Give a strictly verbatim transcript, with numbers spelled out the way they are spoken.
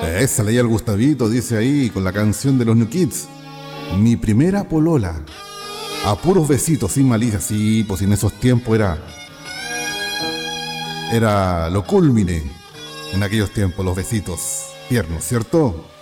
Esa leía el Gustavito, dice ahí, con la canción de los New Kids. Mi primera polola. A puros besitos, sin malicia. Sí, pues en esos tiempos era... Era lo culmine. En aquellos tiempos, los besitos tiernos, ¿cierto?